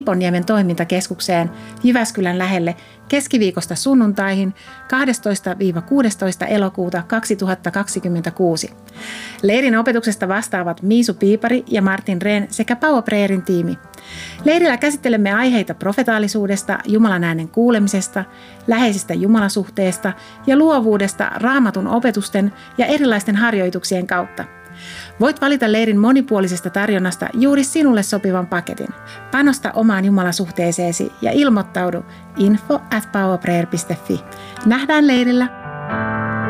Siiponniemen toimintakeskukseen Jyväskylän lähelle keskiviikosta sunnuntaihin 12-16 elokuuta 2026. Leirin opetuksesta vastaavat Miisu Piipari ja Martin Rehn sekä Power Prayerin tiimi. Leirillä käsittelemme aiheita profetaalisuudesta, Jumalan äänen kuulemisesta, läheisistä jumalasuhteesta ja luovuudesta Raamatun opetusten ja erilaisten harjoituksien kautta. Voit valita leirin monipuolisesta tarjonnasta juuri sinulle sopivan paketin. Panosta omaan jumalasuhteeseesi ja ilmoittaudu info@powerprayer.fi. Nähdään leirillä!